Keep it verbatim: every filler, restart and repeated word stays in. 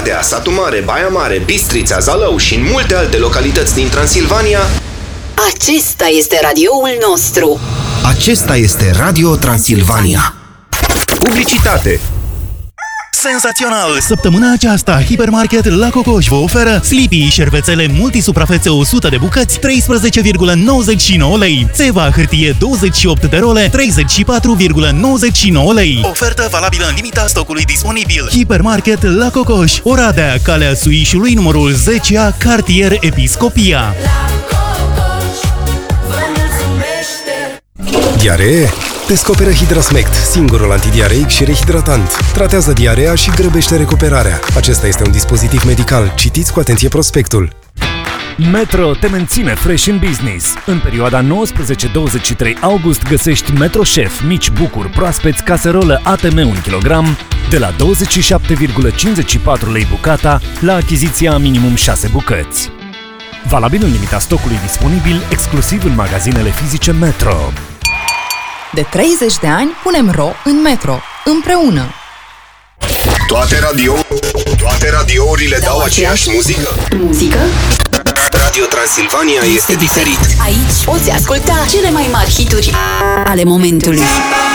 Oradea, Satu Mare, Baia Mare, Bistrița, Zalău și în multe alte localități din Transilvania. Acesta este radioul nostru. Acesta este Radio Transilvania. Publicitate. Senzațional! Săptămâna aceasta, Hipermarket La Cocoș vă oferă Sleepy, șervețele multisuprafețe o sută de bucăți, treisprezece virgulă nouăzeci și nouă lei. Țeva, hârtie douăzeci și opt de role, treizeci și patru virgulă nouăzeci și nouă lei. Ofertă valabilă în limita stocului disponibil. Hipermarket La Cocoș, Oradea, Calea Suișului, numărul zece A, cartier Episcopia. Diaree? Descoperă Hidrasmect, singurul antidiareic și rehidratant. Tratează diarea și grăbește recuperarea. Acesta este un dispozitiv medical. Citiți cu atenție prospectul. Metro te menține fresh în business. În perioada nouăsprezece douăzeci și trei august găsești Metro Chef, mici bucuri proaspeți, caserolă A T M un kilogram de la douăzeci și șapte virgulă cincizeci și patru lei bucata la achiziția minimum șase bucăți. Valabil în limita stocului disponibil, exclusiv în magazinele fizice Metro. De treizeci de ani punem ro în Metro, împreună. Toate radio, toate radiourile dau aceeași muzică. Muzică? Radio Transilvania este diferit. Aici poți asculta cele mai mari hituri ale momentului.